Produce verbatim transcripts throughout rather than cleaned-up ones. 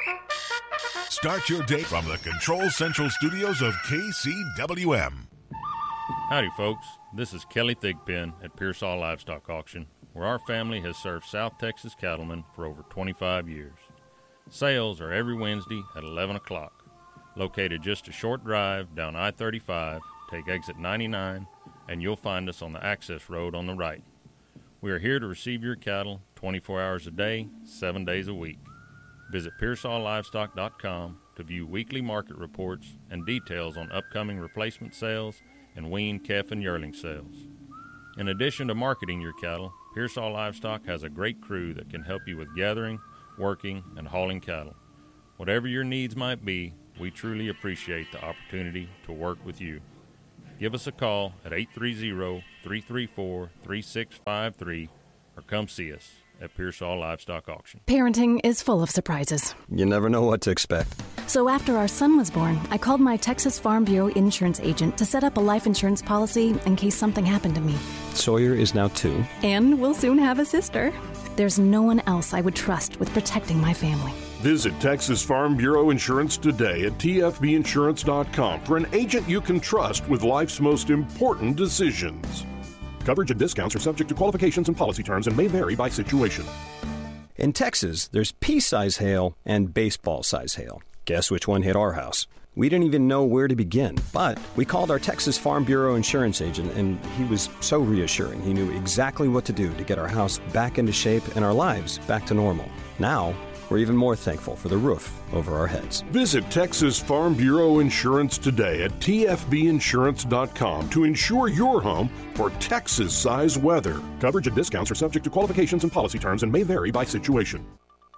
Start your day from the Control Central Studios of K C W M. Howdy, folks. This is Kelly Thigpen at Pearsall Livestock Auction, where our family has served South Texas cattlemen for over twenty-five years. Sales are every Wednesday at eleven o'clock. Located just a short drive down I thirty-five, take exit ninety-nine, and you'll find us on the access road on the right. We are here to receive your cattle twenty-four hours a day, seven days a week. Visit Pearsall Livestock dot com to view weekly market reports and details on upcoming replacement sales and wean calf and yearling sales. In addition to marketing your cattle, Pearsall Livestock has a great crew that can help you with gathering, working, and hauling cattle. Whatever your needs might be, we truly appreciate the opportunity to work with you. Give us a call at eight three zero, three three four, three six five three or come see us at Pearsall Livestock Auction. Parenting is full of surprises. You never know what to expect. So after our son was born, I called my Texas Farm Bureau insurance agent to set up a life insurance policy in case something happened to me. Sawyer is now two. And we'll soon have a sister. There's no one else I would trust with protecting my family. Visit Texas Farm Bureau Insurance today at T F B insurance dot com for an agent you can trust with life's most important decisions. Coverage and discounts are subject to qualifications and policy terms and may vary by situation. In Texas, there's pea-size hail and baseball-size hail. Guess which one hit our house? We didn't even know where to begin, but we called our Texas Farm Bureau insurance agent, and he was so reassuring. He knew exactly what to do to get our house back into shape and our lives back to normal. Now, we're even more thankful for the roof over our heads. Visit Texas Farm Bureau Insurance today at T F B insurance dot com to insure your home for Texas-size weather. Coverage and discounts are subject to qualifications and policy terms and may vary by situation.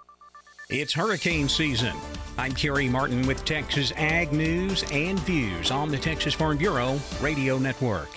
It's hurricane season. I'm Kerry Martin with Texas Ag News and Views on the Texas Farm Bureau Radio Network.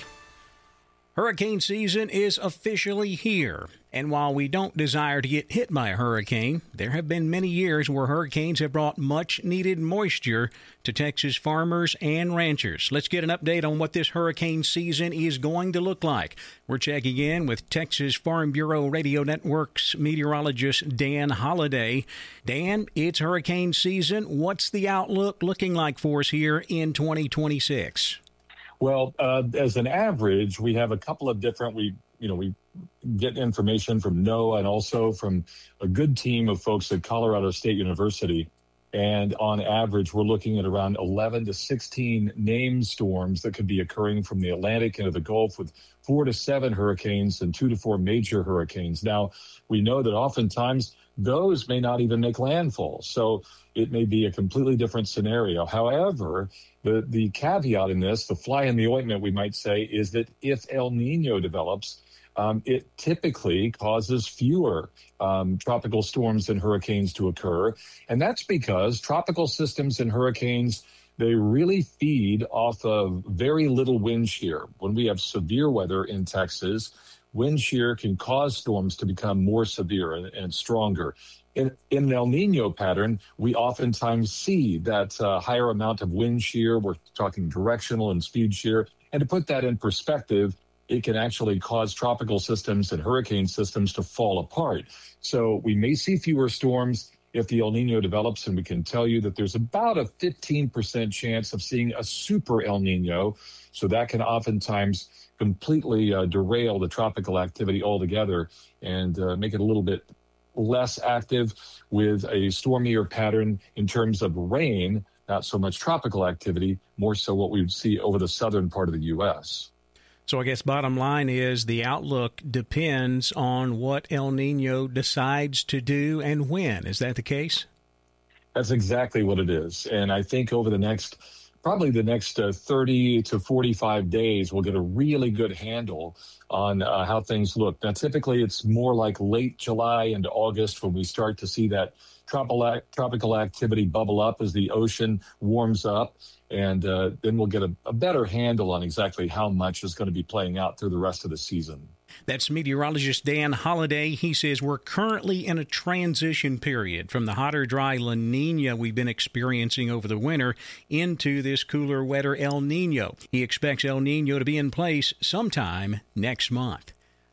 Hurricane season is officially here, and while we don't desire to get hit by a hurricane, there have been many years where hurricanes have brought much-needed moisture to Texas farmers and ranchers. Let's get an update on what this hurricane season is going to look like. We're checking in with Texas Farm Bureau Radio Network's meteorologist Dan Holliday. Dan, it's hurricane season. What's the outlook looking like for us here in twenty twenty-six? Well, uh, as an average, we have a couple of different, we, you know, we get information from NOAA and also from a good team of folks at Colorado State University. And on average, we're looking at around eleven to sixteen named storms that could be occurring from the Atlantic into the Gulf, with four to seven hurricanes and two to four major hurricanes. Now, we know that oftentimes those may not even make landfall. So it may be a completely different scenario. However, the, the caveat in this, the fly in the ointment, we might say, is that if El Nino develops, um, it typically causes fewer um, tropical storms and hurricanes to occur. And that's because tropical systems and hurricanes, they really feed off of very little wind shear. When we have severe weather in Texas, wind shear can cause storms to become more severe and, and stronger. In, in an El Nino pattern, we oftentimes see that uh, higher amount of wind shear. We're talking directional and speed shear. And to put that in perspective, it can actually cause tropical systems and hurricane systems to fall apart. So we may see fewer storms if the El Nino develops, and we can tell you that there's about a fifteen percent chance of seeing a super El Nino. So that can oftentimes completely uh, derail the tropical activity altogether and uh, make it a little bit less active with a stormier pattern in terms of rain, not so much tropical activity, more so what we would see over the southern part of the U S. So I guess bottom line is the outlook depends on what El Nino decides to do and when. Is that the case? That's exactly what it is. And I think over the next Probably the next uh, thirty to forty-five days, we'll get a really good handle on uh, how things look. Now, typically, it's more like late July into August when we start to see that tropical, tropical activity bubble up as the ocean warms up. And uh, then we'll get a, a better handle on exactly how much is going to be playing out through the rest of the season. That's meteorologist Dan Holliday. He says we're currently in a transition period from the hotter, dry La Nina we've been experiencing over the winter into this cooler, wetter El Nino. He expects El Nino to be in place sometime next month.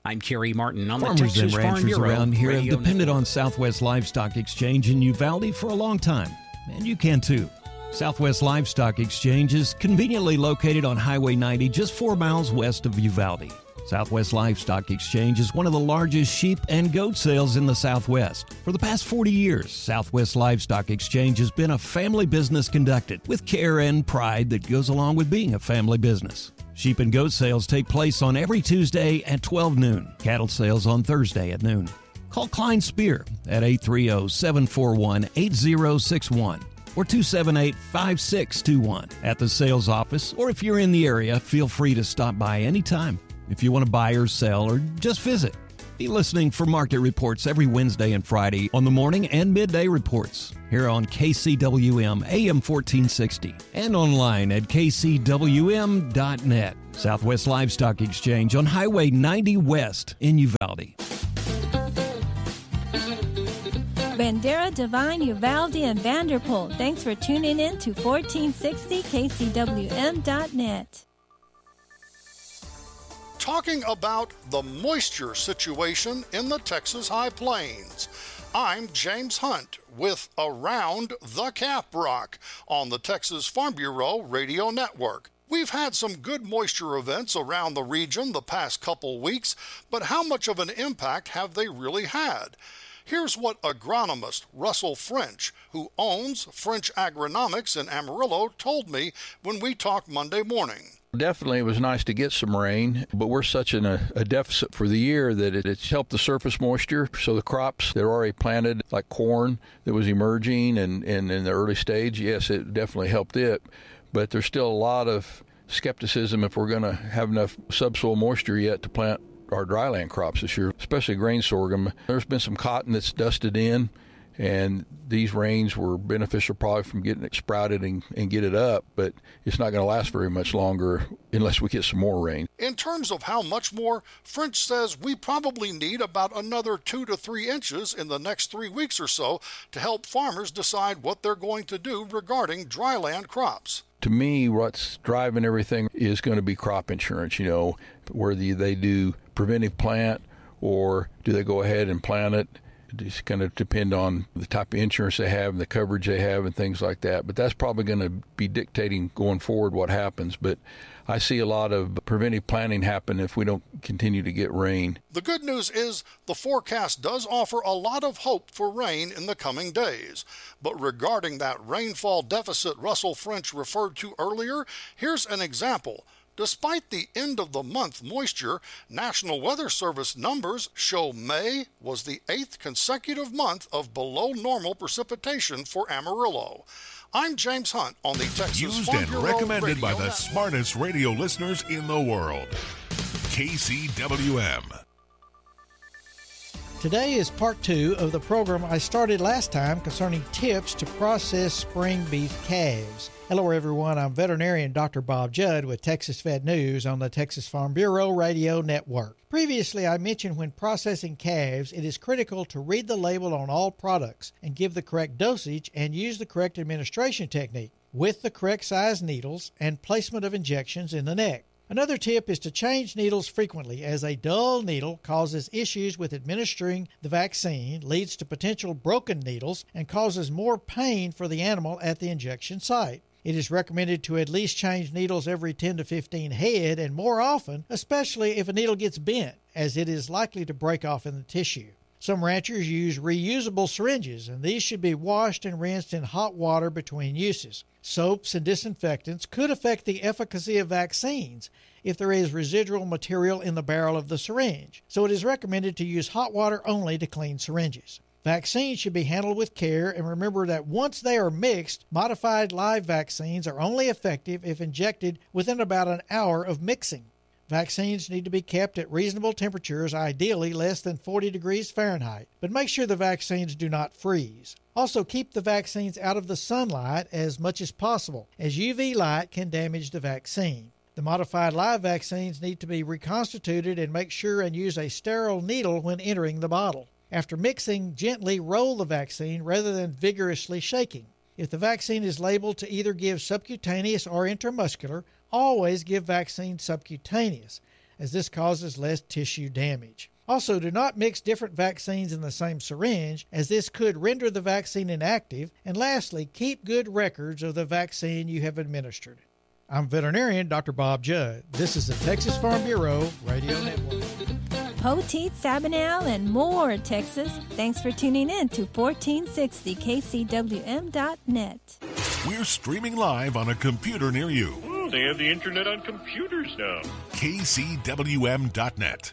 I'm Kerry Martin on Farmers the Texas and Farm ranchers Bureau around here have Radio depended Network. on Southwest Livestock Exchange in Uvalde for a long time, and you can too. Southwest Livestock Exchange is conveniently located on Highway ninety, just four miles west of Uvalde. Southwest Livestock Exchange is one of the largest sheep and goat sales in the Southwest. For the past forty years, Southwest Livestock Exchange has been a family business conducted with care and pride that goes along with being a family business. Sheep and goat sales take place on every Tuesday at twelve noon. Cattle sales on Thursday at noon. Call Klein Spear at eight three zero, seven four one, eight zero six one or two seven eight, five six two one at the sales office, or if you're in the area, feel free to stop by anytime. If you want to buy or sell or just visit, be listening for market reports every Wednesday and Friday on the morning and midday reports here on K C W M A M fourteen sixty and online at k c w m dot net. Southwest Livestock Exchange on Highway ninety West in Uvalde. Bandera, Divine, Uvalde, and Vanderpool. Thanks for tuning in to fourteen sixty K C W M dot net. Talking about the moisture situation in the Texas High Plains. I'm James Hunt with Around the Caprock on the Texas Farm Bureau Radio Network. We've had some good moisture events around the region the past couple weeks, but how much of an impact have they really had? Here's what agronomist Russell French, who owns French Agronomics in Amarillo, told me when we talked Monday morning. Definitely, it was nice to get some rain, but we're such in a, a deficit for the year that it, it's helped the surface moisture. So the crops that are already planted, like corn that was emerging and, and in the early stage, yes, it definitely helped it. But there's still a lot of skepticism if we're going to have enough subsoil moisture yet to plant our dryland crops this year, especially grain sorghum. There's been some cotton that's dusted in, and these rains were beneficial probably from getting it sprouted and, and get it up, but it's not going to last very much longer unless we get some more rain. In terms of how much more, French says we probably need about another two to three inches in the next three weeks or so to help farmers decide what they're going to do regarding dryland crops. To me, what's driving everything is going to be crop insurance, you know, whether they do preventive plant or do they go ahead and plant it. It's going to depend on the type of insurance they have and the coverage they have and things like that. But that's probably going to be dictating going forward what happens. But I see a lot of preventive planting happen if we don't continue to get rain. The good news is the forecast does offer a lot of hope for rain in the coming days. But regarding that rainfall deficit Russell French referred to earlier, here's an example. Despite the end-of-the-month moisture, National Weather Service numbers show May was the eighth consecutive month of below-normal precipitation for Amarillo. I'm James Hunt on the Texas Used Farm and Bureau recommended Radio by the Network. smartest radio listeners in the world. K C W M. Today is part two of the program I started last time concerning tips to process spring beef calves. Hello, everyone. I'm veterinarian Doctor Bob Judd with Texas Vet News on the Texas Farm Bureau Radio Network. Previously, I mentioned when processing calves, it is critical to read the label on all products and give the correct dosage and use the correct administration technique with the correct size needles and placement of injections in the neck. Another tip is to change needles frequently, as a dull needle causes issues with administering the vaccine, leads to potential broken needles, and causes more pain for the animal at the injection site. It is recommended to at least change needles every ten to fifteen head and more often, especially if a needle gets bent, as it is likely to break off in the tissue. Some ranchers use reusable syringes, and these should be washed and rinsed in hot water between uses. Soaps and disinfectants could affect the efficacy of vaccines if there is residual material in the barrel of the syringe, so it is recommended to use hot water only to clean syringes. Vaccines should be handled with care, and remember that once they are mixed, modified live vaccines are only effective if injected within about an hour of mixing. Vaccines need to be kept at reasonable temperatures, ideally less than forty degrees Fahrenheit, but make sure the vaccines do not freeze. Also, keep the vaccines out of the sunlight as much as possible, as U V light can damage the vaccine. The modified live vaccines need to be reconstituted, and make sure and use a sterile needle when entering the bottle. After mixing, gently roll the vaccine rather than vigorously shaking. If the vaccine is labeled to either give subcutaneous or intramuscular, always give vaccine subcutaneous. as this causes less tissue damage. Also, do not mix different vaccines in the same syringe, as this could render the vaccine inactive. And lastly, keep good records of the vaccine you have administered. I'm veterinarian Doctor Bob Judd. This is the Texas Farm Bureau Radio Network. Poteet, Sabinal, and more, Texas. Thanks for tuning in to fourteen sixty K C W M dot net. We're streaming live on a computer near you. Oh, they have the internet on computers now. K C W M dot net.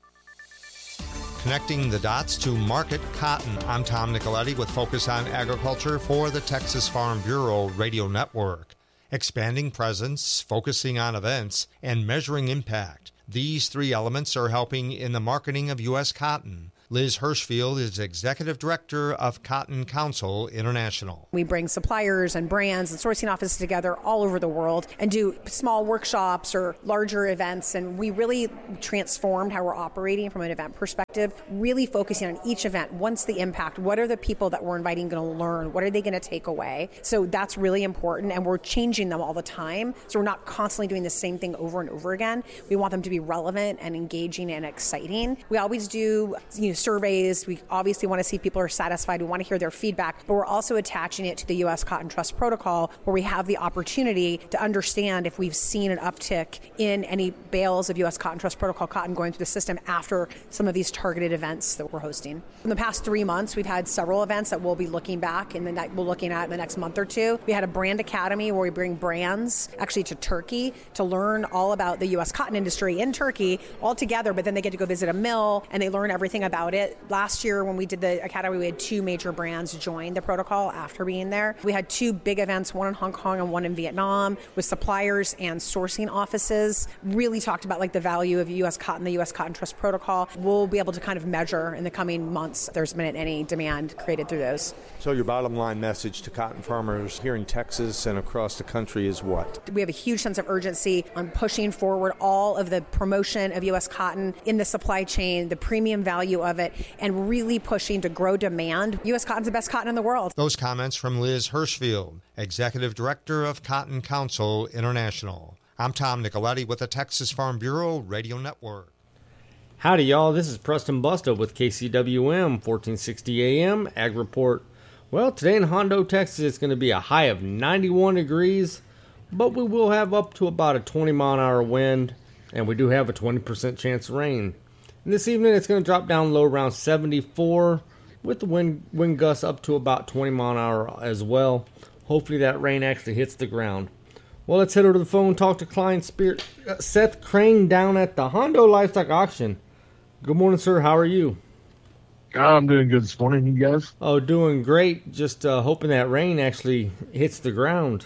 Connecting the dots to market cotton. I'm Tom Nicoletti with Focus on Agriculture for the Texas Farm Bureau Radio Network. Expanding presence, focusing on events, and measuring impact. These three elements are helping in the marketing of U S cotton. Liz Hirschfield is Executive Director of Cotton Council International. We bring suppliers and brands and sourcing offices together all over the world and do small workshops or larger events, and we really transformed how we're operating from an event perspective, really focusing on each event. What's the impact? What are the people that we're inviting going to learn? What are they going to take away? So that's really important, and we're changing them all the time, so we're not constantly doing the same thing over and over again. We want them to be relevant and engaging and exciting. We always do, you know, surveys. We obviously want to see if people are satisfied. We want to hear their feedback, but we're also attaching it to the U S Cotton Trust Protocol, where we have the opportunity to understand if we've seen an uptick in any bales of U S Cotton Trust Protocol cotton going through the system after some of these targeted events that we're hosting. In the past three months, we've had several events that we'll be looking back and then that we're looking at in the next month or two. We had a brand academy where we bring brands actually to Turkey to learn all about the U S cotton industry in Turkey all together, but then they get to go visit a mill and they learn everything about it. Last year when we did the academy, we had two major brands join the protocol after being there. We had two big events, one in Hong Kong and one in Vietnam, with suppliers and sourcing offices. Really talked about like the value of U S cotton, the U S Cotton Trust Protocol. We'll be able to kind of measure in the coming months if there's been any demand created through those. So your bottom line message to cotton farmers here in Texas and across the country is what? We have a huge sense of urgency on pushing forward all of the promotion of U S cotton in the supply chain, the premium value of it, and really pushing to grow demand. U S cotton's the best cotton in the world. Those comments from Liz Hirschfield, Executive Director of Cotton Council International. I'm Tom Nicoletti with the Texas Farm Bureau Radio Network. Howdy, y'all. This is Preston Busta with K C W M, fourteen sixty A M, Ag Report. Well, today in Hondo, Texas, it's going to be a high of ninety-one degrees, but we will have up to about a twenty mile an hour wind, and we do have a twenty percent chance of rain. And this evening, it's going to drop down low around seventy-four, with the wind, wind gusts up to about twenty mile an hour as well. Hopefully that rain actually hits the ground. Well, let's head over to the phone and talk to client Spirit, uh, Seth Crane down at the Hondo Livestock Auction. Good morning, sir. How are you? I'm doing good this morning. You guys? Oh, doing great. Just uh, hoping that rain actually hits the ground.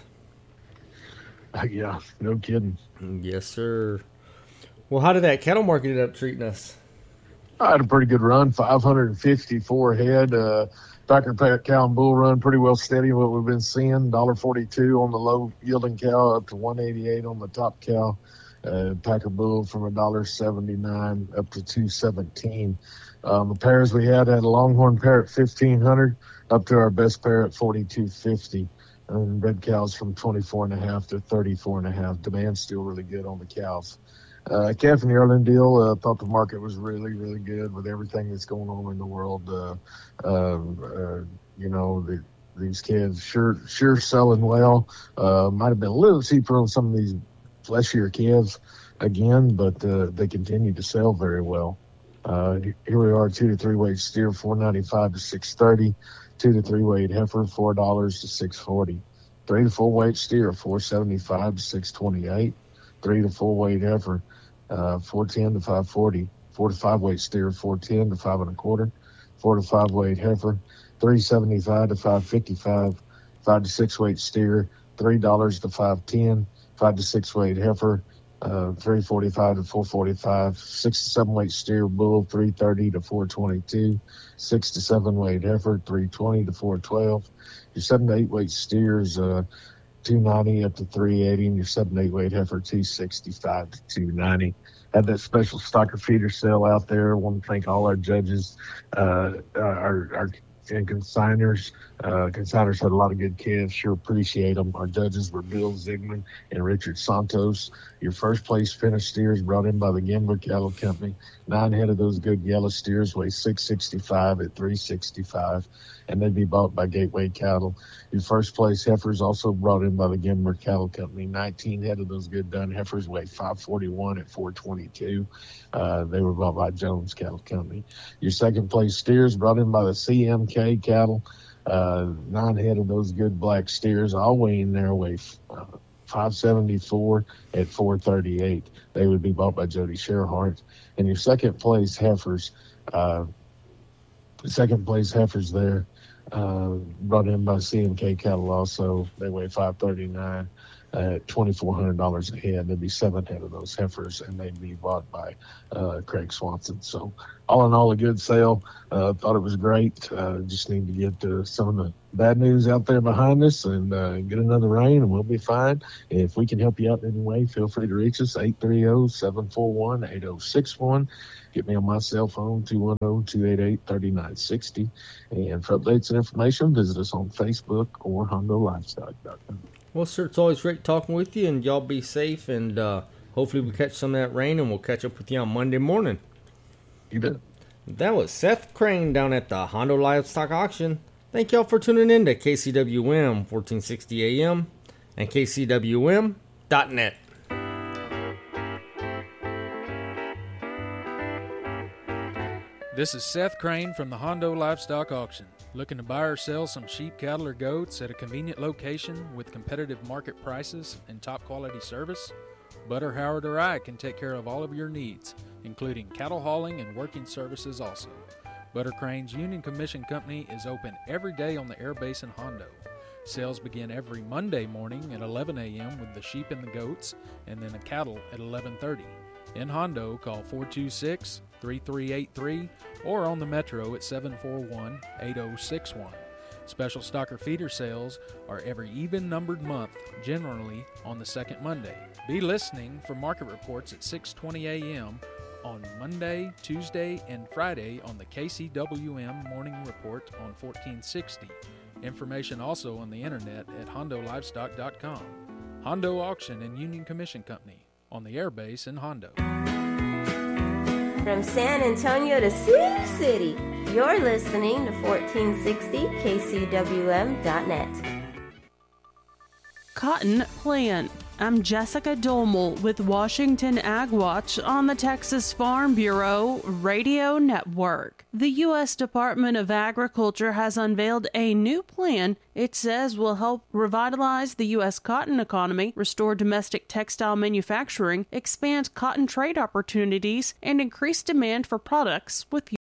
Uh, yeah, no kidding. Yes, sir. Well, how did that cattle market end up treating us? I had a pretty good run, five hundred fifty-four head. Uh, Packer cow and bull run pretty well steady, what we've been seeing. one dollar forty-two on the low-yielding cow, up to one eighty-eight on the top cow. Uh, Packer bull from one dollar seventy-nine up to two seventeen. Um, the pairs we had had a Longhorn pair at fifteen hundred, up to our best pair at forty-two fifty. And red cows from twenty-four and a half to thirty-four and a half. Demand's still really good on the cows. Uh, calf and yearling deal, uh, thought the market was really, really good with everything that's going on in the world. Uh, uh, uh, you know, the, these calves sure, sure selling well. Uh, might have been a little cheaper on some of these fleshier calves again, but uh, they continue to sell very well. Uh, here we are, two to three weight steer, four ninety-five to six thirty. Two to three weight heifer, four dollars to six forty. Three to four weight steer, four seventy-five to six twenty-eight. Three to four weight heifer, uh, four ten to five forty. Four to five weight steer, four ten to five and a quarter. Four to five weight heifer, three seventy-five to five fifty-five. Five to six weight steer, three dollars to five ten. Five to six weight heifer, uh, three forty-five to four forty-five. Six to seven weight steer bull, three thirty to four twenty-two. Six to seven weight heifer, three twenty to four twelve. Your seven to eight weight steers, uh, two ninety up to three eighty, and your seven to eight weight heifer, two sixty-five to two ninety. Had that special stocker feeder sale out there. I want to thank all our judges, uh, our, our and consigners Uh, consigners had a lot of good calves. Sure appreciate them. Our judges were Bill Zigman and Richard Santos. Your first place finished steers brought in by the Gimler Cattle Company. Nine head of those good yellow steers weigh six sixty-five at three sixty-five, and they'd be bought by Gateway Cattle. Your first place heifers also brought in by the Gimler Cattle Company. nineteen head of those good dun heifers weigh five forty-one at four twenty-two. Uh, they were bought by Jones Cattle Company. Your second place steers brought in by the C M K Cattle. Uh, nine head of those good black steers, all weighing their way uh, five seventy-four at four thirty-eight. They would be bought by Jody Sherhart. And your second place heifers, uh, second place heifers there, uh, brought in by C M K Cattle also. They weigh five thirty-nine at twenty-four hundred dollars a head. There'd be seven head of those heifers, and they'd be bought by uh, Craig Swanson. So all in all, a good sale. Uh, thought it was great. Uh, just need to get uh, some of the bad news out there behind us and uh, get another rain, and we'll be fine. If we can help you out in any way, feel free to reach us, eight three zero, seven four one, eight zero six one. Get me on my cell phone, two one zero, two eight eight, three nine six zero. And for updates and information, visit us on Facebook or Hondo Livestock dot com. Well, sir, it's always great talking with you, and y'all be safe, and uh, hopefully we catch some of that rain, and we'll catch up with you on Monday morning. You bet. That was Seth Crane down at the Hondo Livestock Auction. Thank y'all for tuning in to K C W M fourteen sixty A M and K C W M dot net. This is Seth Crane from the Hondo Livestock Auction. Looking to buy or sell some sheep, cattle, or goats at a convenient location with competitive market prices and top quality service? Butter, Howard, or I can take care of all of your needs, including cattle hauling and working services also. Butter Crane's Union Commission Company is open every day on the Air Base in Hondo. Sales begin every Monday morning at eleven a.m. with the sheep and the goats, and then the cattle at eleven thirty. In Hondo, call four two six, three three eight three or on the Metro at seven four one, eight zero six one. Special stocker feeder sales are every even-numbered month, generally on the second Monday. Be listening for market reports at six twenty a.m. on Monday, Tuesday, and Friday on the K C W M Morning Report on fourteen sixty. Information also on the internet at Hondo Livestock dot com. Hondo Auction and Union Commission Company on the Air Base in Hondo. From San Antonio to Sioux City, you're listening to fourteen sixty K C W M dot net. Cotton Plant. I'm Jessica Domel with Washington Ag Watch on the Texas Farm Bureau Radio Network. The U S Department of Agriculture has unveiled a new plan it says will help revitalize the U S cotton economy, restore domestic textile manufacturing, expand cotton trade opportunities, and increase demand for products with